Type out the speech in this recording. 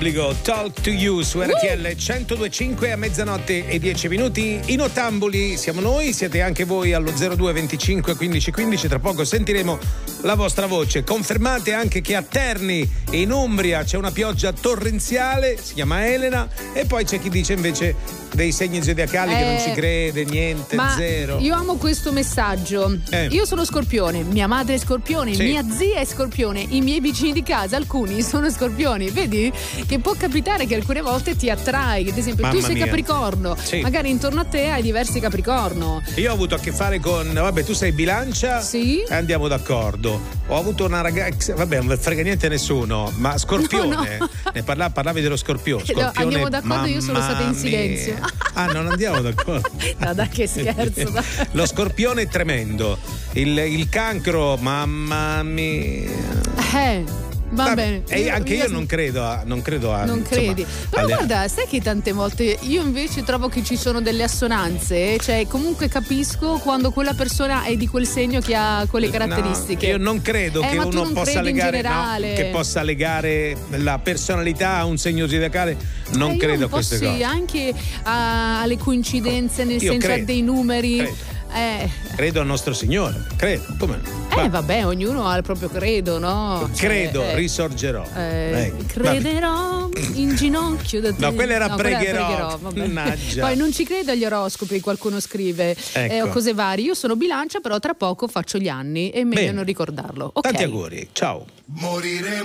Obbligo, Talk to You su RTL 102.5 a mezzanotte e 10 minuti. In Ottambuli siamo noi, siete anche voi allo 02 25 15 15. Tra poco sentiremo la vostra voce. Confermate anche che a Terni in Umbria c'è una pioggia torrenziale, si chiama Elena, e poi c'è chi dice invece dei segni zodiacali che non ci crede, niente, ma zero. Io amo questo messaggio. Io sono Scorpione, mia madre è Scorpione, sì. Mia zia è Scorpione, i miei vicini di casa alcuni sono Scorpioni. Vedi che può capitare che alcune volte ti attrai, ad esempio tu sei Capricorno, sì. Magari intorno a te hai diversi Capricorno. Io ho avuto a che fare con, vabbè, tu sei Bilancia, sì, e andiamo d'accordo. Ho avuto una ragazza, vabbè, non frega niente nessuno, ma Scorpione, no. Ne parlavi dello Scorpione. No, andiamo d'accordo, io sono stata in silenzio. Ah, non andiamo d'accordo. No, dai, che scherzo. Dai. Lo Scorpione è tremendo. Il Cancro, mamma mia. Va bene. E anche io non credo a. Non credi. Però guarda, sai che tante volte io invece trovo che ci sono delle assonanze, cioè comunque capisco quando quella persona è di quel segno che ha quelle caratteristiche. No, io non credo che uno possa legare, che possa legare la personalità a un segno zodiacale. Non credo a queste cose. Anche alle coincidenze, nel senso a dei numeri. Credo al nostro Signore, credo. Come? Vabbè, ognuno ha il proprio credo, no? Credo, risorgerò. Crederò in ginocchio da te. No, quella era pregherò. Poi non ci credo agli oroscopi, qualcuno scrive, o cose varie. Io sono Bilancia, però tra poco faccio gli anni e è meglio non ricordarlo. Okay. Tanti auguri, ciao. Morire